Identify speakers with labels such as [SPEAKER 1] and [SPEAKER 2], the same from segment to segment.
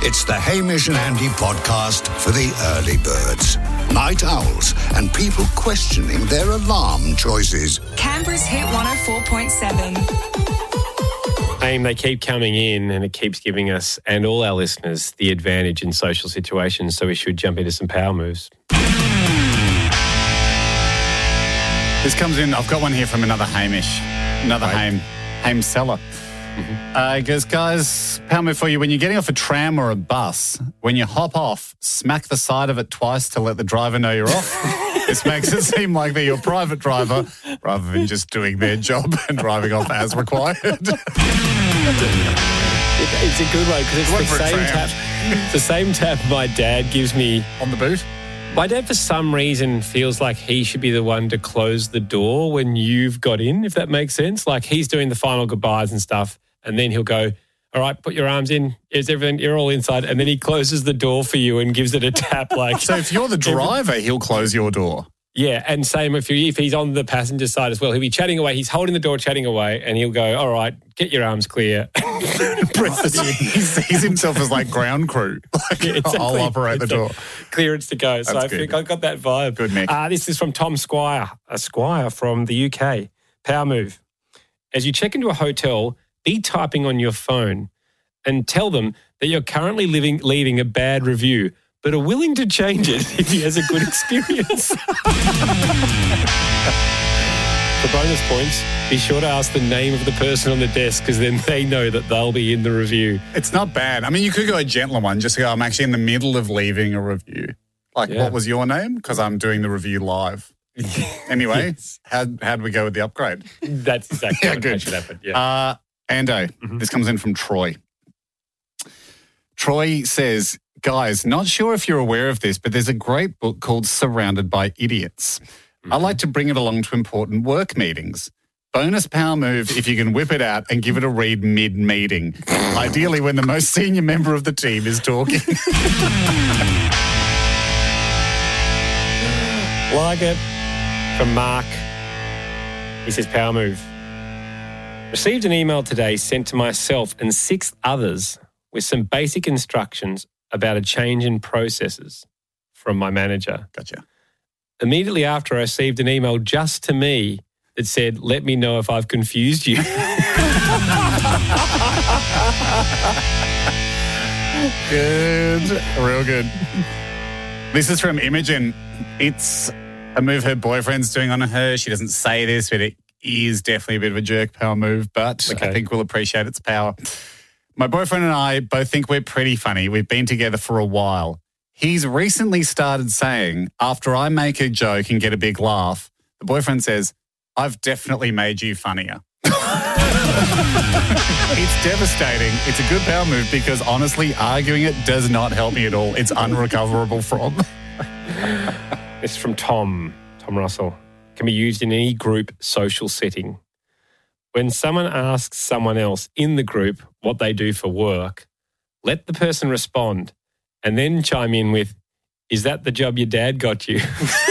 [SPEAKER 1] It's the Hamish and Andy podcast for the early birds, night owls, and people questioning their alarm choices.
[SPEAKER 2] Canberra's Hit 104.7.
[SPEAKER 3] They keep coming in and it keeps giving us and all our listeners the advantage in social situations, so we should jump into some power moves.
[SPEAKER 4] This comes in, I've got one here from another Hamish, Hame seller. He goes, guys, power move for you. When you're getting off a tram or a bus, when you hop off, smack the side of it twice to let the driver know you're off. This makes it seem like they're your private driver rather than just doing their job and driving off as required.
[SPEAKER 3] It's a good one because it's the same tap. It's the same tap my dad gives me
[SPEAKER 4] on the boot.
[SPEAKER 3] My dad, for some reason, feels like he should be the one to close the door when you've got in, if that makes sense. Like he's doing the final goodbyes and stuff, and then he'll go, all right, put your arms in. Is everything? You're all inside. And then he closes the door for you and gives it a tap. Like
[SPEAKER 4] so if you're the driver, he'll close your door.
[SPEAKER 3] Yeah, and same if he's on the passenger side as well. He'll be chatting away. He's holding the door, chatting away, and he'll go, all right, get your arms clear.
[SPEAKER 4] He sees himself as like ground crew. Like, yeah, exactly. I'll operate the door.
[SPEAKER 3] Clearance to go. So I think I got that vibe.
[SPEAKER 4] Good, Nick.
[SPEAKER 3] This is from Tom Squire, a Squire from the UK. Power move. As you check into a hotel, be typing on your phone and tell them that you're currently leaving a bad review, but are willing to change it if he has a good experience. For bonus points, be sure to ask the name of the person on the desk because then they know that they'll be in the review.
[SPEAKER 4] It's not bad. I mean, you could go a gentler one. Just go, I'm actually in the middle of leaving a review. Like, What was your name? Because I'm doing the review live. Anyway, yes. How'd we go with the upgrade?
[SPEAKER 3] That's exactly what should happen. Yeah.
[SPEAKER 4] Ando, this comes in from Troy. Troy says, guys, not sure if you're aware of this, but there's a great book called Surrounded by Idiots. I like to bring it along to important work meetings. Bonus power move if you can whip it out and give it a read mid-meeting. Ideally when the most senior member of the team is talking.
[SPEAKER 3] Like it. From Mark. He says, power move. Received an email today sent to myself and 6 others with some basic instructions about a change in processes from my manager.
[SPEAKER 4] Gotcha.
[SPEAKER 3] Immediately after, I received an email just to me that said, let me know if I've confused you.
[SPEAKER 4] Good. Real good. This is from Imogen. It's a move her boyfriend's doing on her. She doesn't say this, but it is definitely a bit of a jerk power move, but I think we'll appreciate its power. My boyfriend and I both think we're pretty funny. We've been together for a while. He's recently started saying, after I make a joke and get a big laugh, the boyfriend says, I've definitely made you funnier. It's devastating. It's a good power move because honestly, arguing it does not help me at all. It's unrecoverable from.
[SPEAKER 3] It's from Tom Russell. Can be used in any group social setting. When someone asks someone else in the group what they do for work, let the person respond and then chime in with, is that the job your dad got you?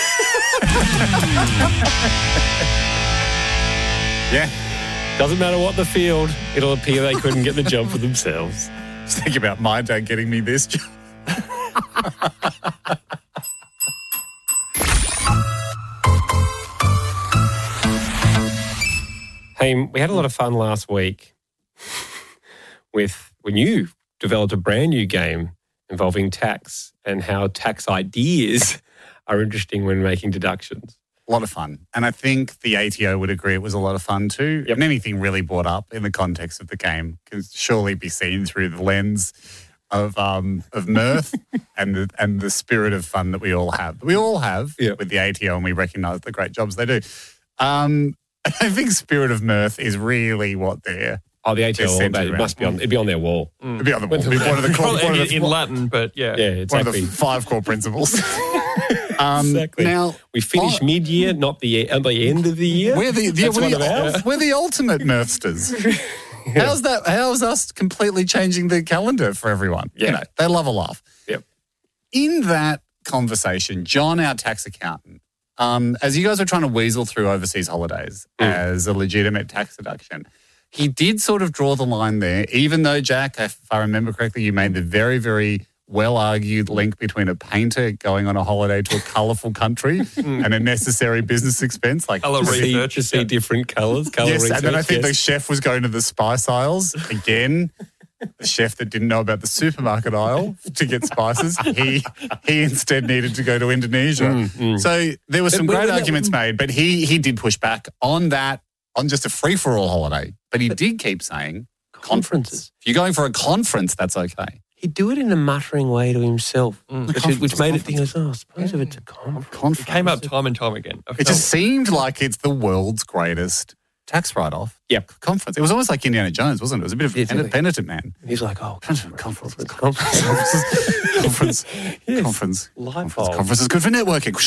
[SPEAKER 4] Yeah.
[SPEAKER 3] Doesn't matter what the field, it'll appear they couldn't get the job for themselves.
[SPEAKER 4] Just think about my dad getting me this job.
[SPEAKER 3] Hey, we had a lot of fun last week with when you developed a brand new game involving tax and how tax ideas are interesting when making deductions.
[SPEAKER 4] A lot of fun. And I think the ATO would agree it was a lot of fun too. Yep. And anything really brought up in the context of the game can surely be seen through the lens of mirth and the spirit of fun that we all have. We all have with the ATO, and we recognise the great jobs they do. I think spirit of mirth is really what they're...
[SPEAKER 3] Oh, the ATO, it must be on. It'd be on their wall.
[SPEAKER 4] It'd be on the wall. It'd be one of the
[SPEAKER 5] in Latin, but yeah,
[SPEAKER 3] exactly.
[SPEAKER 4] One of the 5 core principles.
[SPEAKER 3] Exactly.
[SPEAKER 4] Now
[SPEAKER 3] we finish mid-year, not the end of the year.
[SPEAKER 4] We're the ultimate mirthsters. How's that? How's us completely changing the calendar for everyone?
[SPEAKER 3] Yeah.
[SPEAKER 4] You know, they love a laugh.
[SPEAKER 3] Yep.
[SPEAKER 4] In that conversation, John, our tax accountant, as you guys are trying to weasel through overseas holidays as a legitimate tax deduction, he did sort of draw the line there, even though, Jack, if I remember correctly, you made the very, very well-argued link between a painter going on a holiday to a colourful country and a necessary business expense. Like
[SPEAKER 5] Colour research.
[SPEAKER 3] To see different colours. Colour
[SPEAKER 4] yes,
[SPEAKER 3] research,
[SPEAKER 4] and then I think
[SPEAKER 3] yes.
[SPEAKER 4] the chef was going to the spice aisles. Again, the chef that didn't know about the supermarket aisle to get spices, he instead needed to go to Indonesia. So there were some great arguments made, but he did push back on that, on just a free-for-all holiday. But he did keep saying conferences. If you're going for a conference, that's okay.
[SPEAKER 3] He'd do it in a muttering way to himself, which made it think, I suppose if it's a conference.
[SPEAKER 5] It came up time and time again.
[SPEAKER 4] It just seemed like it's the world's greatest tax write-off.
[SPEAKER 3] Yep.
[SPEAKER 4] Conference. It was almost like Indiana Jones, wasn't it? It was a bit of
[SPEAKER 3] Exactly.
[SPEAKER 4] a penitent man.
[SPEAKER 3] He's like, conference.
[SPEAKER 4] Conference.
[SPEAKER 3] Yes.
[SPEAKER 4] Conference.
[SPEAKER 3] Light
[SPEAKER 4] Conference.
[SPEAKER 3] bulb.
[SPEAKER 4] Conference is good for networking.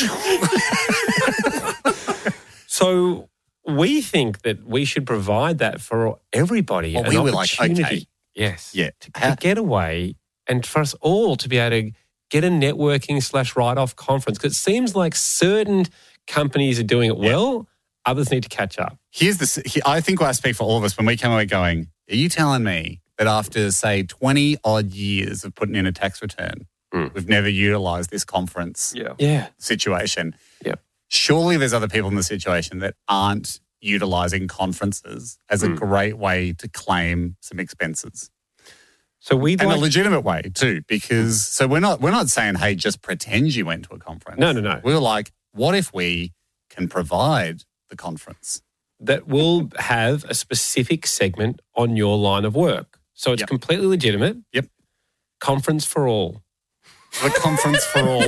[SPEAKER 3] So we think that we should provide that for everybody.
[SPEAKER 4] Well,
[SPEAKER 3] an
[SPEAKER 4] we were like,
[SPEAKER 3] opportunity.
[SPEAKER 4] okay.
[SPEAKER 3] Yes.
[SPEAKER 4] Yeah.
[SPEAKER 3] To get away and for us all to be able to get a networking / write-off conference. Because it seems like certain companies are doing it well, others need to catch up.
[SPEAKER 4] I think I speak for all of us when we came away going, are you telling me that after, say, 20 odd years of putting in a tax return, we've never utilised this conference situation?
[SPEAKER 3] Yeah.
[SPEAKER 4] Surely there's other people in the situation that aren't utilising conferences as a great way to claim some expenses.
[SPEAKER 3] So we'd
[SPEAKER 4] And
[SPEAKER 3] like...
[SPEAKER 4] a legitimate way too, because so we're not saying, hey, just pretend you went to a conference.
[SPEAKER 3] No.
[SPEAKER 4] We were like, what if we can provide the conference?
[SPEAKER 3] that will have a specific segment on your line of work. So it's completely legitimate.
[SPEAKER 4] Yep.
[SPEAKER 3] Conference for all.
[SPEAKER 4] The conference for all.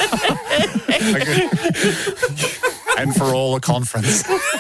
[SPEAKER 4] And for all a conference.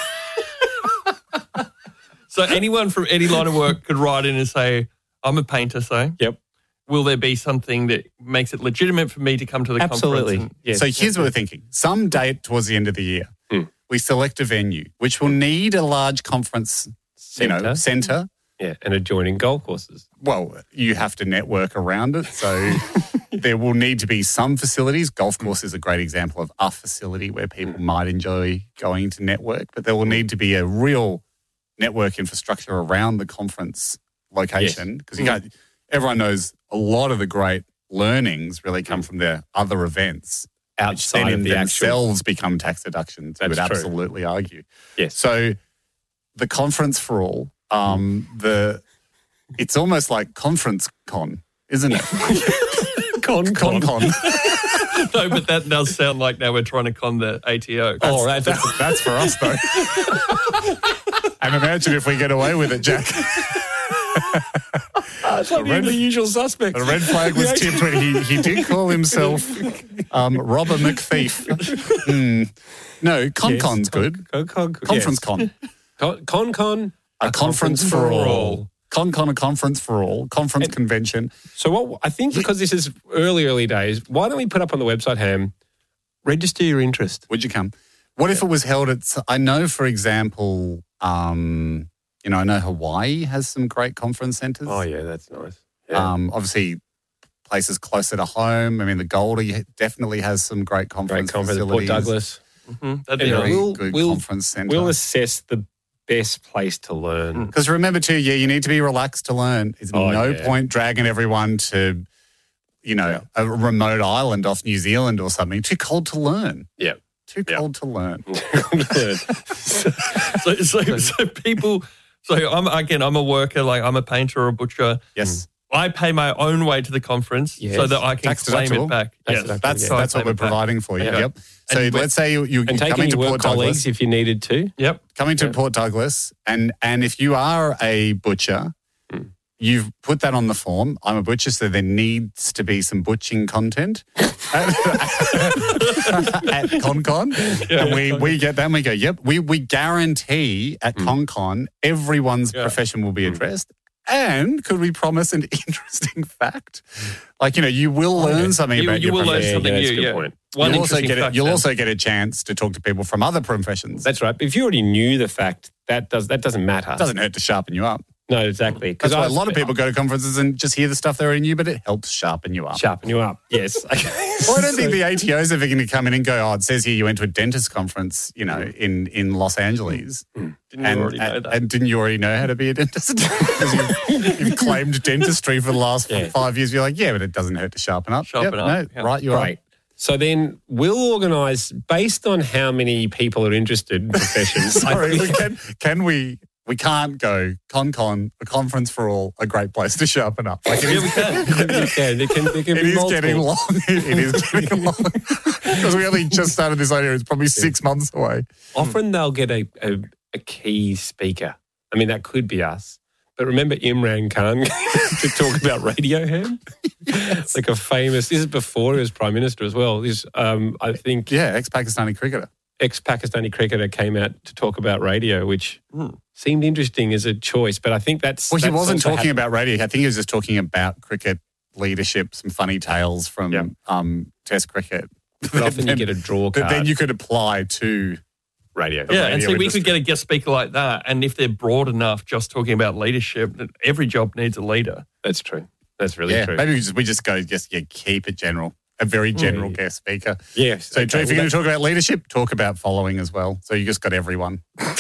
[SPEAKER 5] So anyone from any line of work could write in and say, I'm a painter, say.
[SPEAKER 3] Yep.
[SPEAKER 5] Will there be something that makes it legitimate for me to come to the
[SPEAKER 3] Absolutely.
[SPEAKER 5] conference?
[SPEAKER 3] Yes.
[SPEAKER 4] So here's what we're thinking. Some date towards the end of the year, we select a venue, which will need a large conference centre.
[SPEAKER 3] Yeah, and adjoining golf courses.
[SPEAKER 4] Well, you have to network around it. So there will need to be some facilities. Golf course is a great example of a facility where people might enjoy going to network, but there will need to be a real network infrastructure around the conference location because you can't. Everyone knows a lot of the great learnings really come from their other events
[SPEAKER 3] Outside
[SPEAKER 4] which
[SPEAKER 3] of
[SPEAKER 4] then
[SPEAKER 3] the
[SPEAKER 4] in
[SPEAKER 3] actual...
[SPEAKER 4] themselves become tax deductions. I would
[SPEAKER 3] That's true.
[SPEAKER 4] absolutely argue.
[SPEAKER 3] Yes.
[SPEAKER 4] So the conference for all, it's almost like conference con, isn't it? Con.
[SPEAKER 5] No, but that does sound like now we're trying to con the ATO.
[SPEAKER 4] That's for us though. And imagine if we get away with it, Jack.
[SPEAKER 3] It's like the usual suspects.
[SPEAKER 4] The red flag was tipped when he did call himself Robber McThief. No, con's good. Conference con.
[SPEAKER 3] Con.
[SPEAKER 4] A conference for all. Con, a conference for all. Conference convention.
[SPEAKER 3] So what I think, because this is early days, why don't we put up on the website, Ham, register your interest.
[SPEAKER 4] Would you come? What if it was held at, I know, for example, I know Hawaii has some great conference centres.
[SPEAKER 3] Oh, yeah, that's nice. Yeah.
[SPEAKER 4] Obviously, places closer to home. I mean, the Goldie definitely has some great conference facilities.
[SPEAKER 3] Port Douglas.
[SPEAKER 5] That'd be
[SPEAKER 4] Very
[SPEAKER 5] nice.
[SPEAKER 4] good conference centre.
[SPEAKER 3] We'll assess the best place to learn.
[SPEAKER 4] Because remember too, you need to be relaxed to learn. There's no point dragging everyone to, a remote island off New Zealand or something. Too cold to learn.
[SPEAKER 3] Yeah.
[SPEAKER 4] Too cold to learn.
[SPEAKER 5] So people, I'm a worker, like I'm a painter or a butcher.
[SPEAKER 4] Yes.
[SPEAKER 5] I pay my own way to the conference so that I can
[SPEAKER 4] Tax
[SPEAKER 5] claim
[SPEAKER 4] deductible.
[SPEAKER 5] it back.
[SPEAKER 4] That's what we're providing for you.
[SPEAKER 5] Okay.
[SPEAKER 4] Yep. So let's say you're
[SPEAKER 3] And
[SPEAKER 4] coming
[SPEAKER 3] taking
[SPEAKER 4] to
[SPEAKER 3] your
[SPEAKER 4] Port
[SPEAKER 3] work colleagues
[SPEAKER 4] Douglas.
[SPEAKER 3] if you needed to.
[SPEAKER 5] Yep.
[SPEAKER 4] Coming to Port Douglas, and if you are a butcher, you've put that on the form. I'm a butcher, so there needs to be some butching content at ConCon. And we get that and we go, yep, we guarantee at ConCon everyone's profession will be addressed. And could we promise an interesting fact? Like, you will learn something about
[SPEAKER 5] you
[SPEAKER 4] your
[SPEAKER 5] will learn
[SPEAKER 4] profession.
[SPEAKER 5] something
[SPEAKER 3] that's a
[SPEAKER 5] new.
[SPEAKER 3] good point.
[SPEAKER 4] You'll also get a chance to talk to people from other professions.
[SPEAKER 3] That's right. But if you already knew the fact, that doesn't matter.
[SPEAKER 4] It doesn't hurt to sharpen you up.
[SPEAKER 3] No, exactly.
[SPEAKER 4] That's why a lot of people go to conferences and just hear the stuff they already knew, but it helps sharpen you up.
[SPEAKER 3] Sharpen you up, yes. Okay.
[SPEAKER 4] Well, I don't think the ATO is ever going to come in and go, it says here you went to a dentist conference, in Los Angeles.
[SPEAKER 5] Didn't you already know that?
[SPEAKER 4] And didn't you already know how to be a dentist? Because you've claimed dentistry for the last 5 years. You're like, yeah, but it doesn't hurt to sharpen up.
[SPEAKER 5] Sharpen up.
[SPEAKER 4] No,
[SPEAKER 5] Yeah.
[SPEAKER 4] right, you're
[SPEAKER 3] Right. So then we'll organise, based on how many people are interested in professions.
[SPEAKER 4] Sorry, can we can't go con, a conference for all, a great place to sharpen up. Like
[SPEAKER 5] Yeah, we can.
[SPEAKER 3] You can. There can
[SPEAKER 4] it
[SPEAKER 3] be
[SPEAKER 4] is
[SPEAKER 3] multiple.
[SPEAKER 4] getting long. It is getting long. Because we only just started this idea. It's probably 6 months away.
[SPEAKER 3] Often they'll get a key speaker. I mean, that could be us. But remember Imran Khan to talk about Radiohead? Yes. Like a famous, this is before he was Prime Minister as well. This, I think,
[SPEAKER 4] Yeah, ex-Pakistani cricketer.
[SPEAKER 3] ex-Pakistani cricketer came out to talk about radio, which seemed interesting as a choice. But I think that's...
[SPEAKER 4] Well, he
[SPEAKER 3] that's
[SPEAKER 4] wasn't
[SPEAKER 3] also
[SPEAKER 4] talking
[SPEAKER 3] happened.
[SPEAKER 4] about radio. I think he was just talking about cricket leadership, some funny tales from Test cricket.
[SPEAKER 3] But often you get a draw
[SPEAKER 4] But
[SPEAKER 3] card.
[SPEAKER 4] then you could apply to
[SPEAKER 3] radio.
[SPEAKER 5] Yeah, and
[SPEAKER 4] radio
[SPEAKER 5] see, we
[SPEAKER 4] industry.
[SPEAKER 5] could get a guest speaker like that, and if they're broad enough, just talking about leadership, every job needs a leader.
[SPEAKER 3] That's true. That's really true.
[SPEAKER 4] Maybe we just go, keep it general. A very general guest speaker.
[SPEAKER 3] Yes.
[SPEAKER 4] So
[SPEAKER 3] okay,
[SPEAKER 4] if you're going to talk about leadership, talk about following as well. So you just got everyone.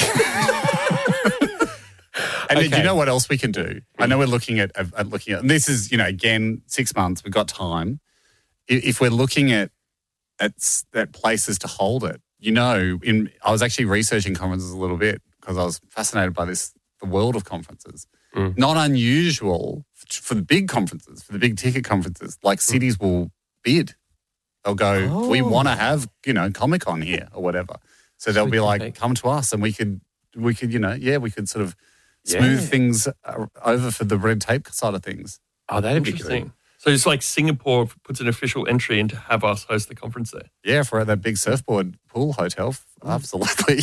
[SPEAKER 4] And then,
[SPEAKER 3] Okay.
[SPEAKER 4] you know what else we can do? I know we're looking at and this is, again, 6 months, we've got time. If we're looking at places to hold it, I was actually researching conferences a little bit because I was fascinated by the world of conferences. Not unusual for the big conferences, for the big ticket conferences, like cities will bid. They'll go, we want to have, Comic-Con here or whatever. So they'll be like, come to us and we could sort of smooth things over for the red tape side of things.
[SPEAKER 3] Oh, that'd be
[SPEAKER 5] Interesting.
[SPEAKER 3] good.
[SPEAKER 5] So it's like Singapore puts an official entry in to have us host the conference there.
[SPEAKER 4] Yeah, for that big surfboard pool hotel. Absolutely.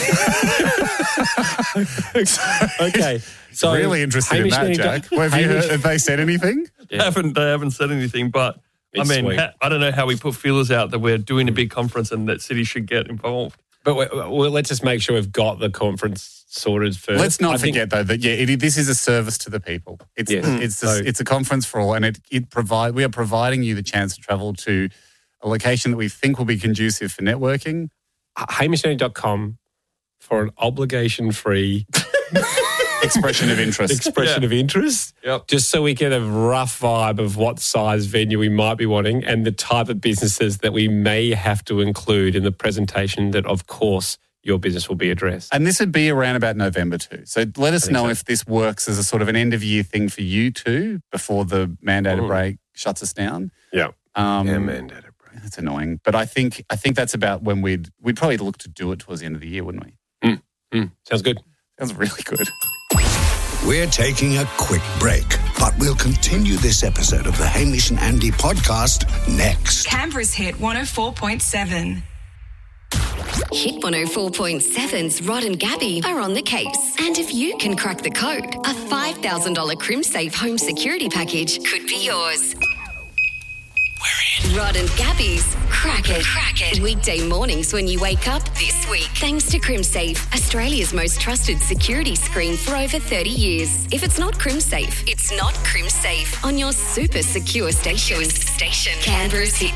[SPEAKER 3] Okay. So
[SPEAKER 4] really interested in
[SPEAKER 3] Hamish
[SPEAKER 4] that,
[SPEAKER 3] Nanny-
[SPEAKER 4] Jack. Well, have they said anything?
[SPEAKER 3] Yeah.
[SPEAKER 5] They haven't said anything, but
[SPEAKER 3] It's sweet.
[SPEAKER 5] I don't know how we put feelers out that we're doing a big conference and that cities should get involved.
[SPEAKER 3] But let's just make sure we've got the conference sorted first.
[SPEAKER 4] Let's not
[SPEAKER 3] I think-
[SPEAKER 4] forget, though, that, this is a service to the people. It's it's a conference for all, and we are providing you the chance to travel to a location that we think will be conducive for networking.
[SPEAKER 3] HamishNanny.com for an obligation-free
[SPEAKER 4] Expression of interest.
[SPEAKER 3] of interest.
[SPEAKER 5] Yep.
[SPEAKER 3] Just so we get a rough vibe of what size venue we might be wanting and the type of businesses that we may have to include in the presentation that, of course, your business will be addressed.
[SPEAKER 4] And this would be around about November too. So let us know if this works as a sort of an end-of-year thing for you too before the mandated break shuts us down.
[SPEAKER 3] Yeah. Mandated break.
[SPEAKER 4] That's annoying. But I think that's about when we'd probably look to do it towards the end of the year, wouldn't we?
[SPEAKER 3] Sounds good.
[SPEAKER 4] Sounds really good.
[SPEAKER 1] We're taking a quick break, but we'll continue this episode of the Hamish and Andy podcast next.
[SPEAKER 2] Canberra's Hit 104.7.
[SPEAKER 6] Hit 104.7's Rod and Gabby are on the case. And if you can crack the code, a $5,000 CrimSafe home security package could be yours. We're in. Rod and Gabby's Crack It. Weekday mornings when you wake up this week. Thanks to CrimSafe, Australia's most trusted security screen for over 30 years. If it's not CrimSafe, it's not CrimSafe on your super secure station. Canberra's Hit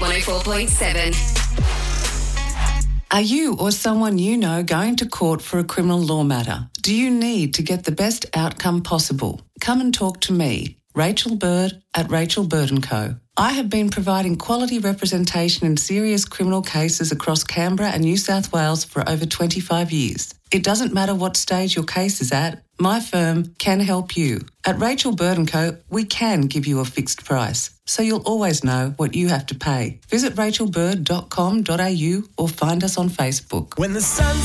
[SPEAKER 6] 104.7.
[SPEAKER 7] Are you or someone you know going to court for a criminal law matter? Do you need to get the best outcome possible? Come and talk to me, Rachel Bird at Rachel Bird & Co. I have been providing quality representation in serious criminal cases across Canberra and New South Wales for over 25 years. It doesn't matter what stage your case is at, my firm can help you. At Rachel Bird & Co, we can give you a fixed price, so you'll always know what you have to pay. Visit rachelbird.com.au or find us on Facebook.
[SPEAKER 8] When the sun